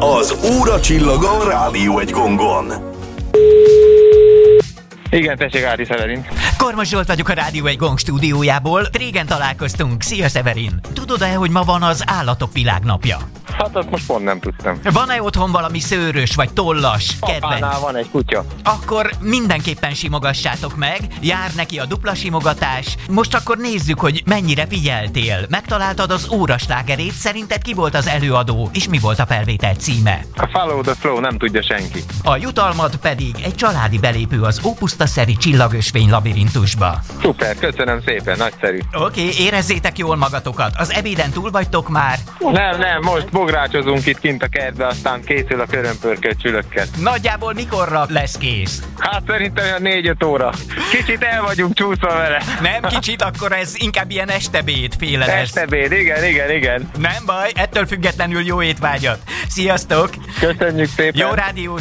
az Óra csillaga Rádió egy gongon. Igen, tessék, Ádi Szeverin. Kormos Zsolt vagyok a Rádió egy Gong stúdiójából. Régen találkoztunk. Szia, Szeverin! Tudod-e, hogy ma van az Állatok Világnapja? Hát azt most pont nem tudtam. Van-e otthon valami szőrös vagy tollas kedvenc? Apánál van egy kutya. Akkor mindenképpen simogassátok meg, jár neki a dupla simogatás. Most akkor nézzük, hogy mennyire figyeltél. Megtaláltad az óraslágerét, szerinted ki volt az előadó, és mi volt a felvétel címe? A Follow the Flow, nem tudja senki. A jutalmad pedig egy családi belépő az Ópuszta-szeri csillagösvény labirintusba. Szuper, köszönöm szépen, nagyszerű. Oké, érezzétek jól magatokat. Az ebéden túl vagytok már? Nem, most bográcsozunk itt kint a kertbe, aztán készül a körömpörkölt csülökkel. Nagyjából mikorra lesz kész? Hát szerintem olyan 4-5 óra. Kicsit el vagyunk csúszva vele. Nem kicsit, akkor ez inkább ilyen estebéd féle lesz. Estebéd, igen. Nem baj, ettől függetlenül jó étvágyat. Sziasztok! Köszönjük szépen. Jó rádiózás!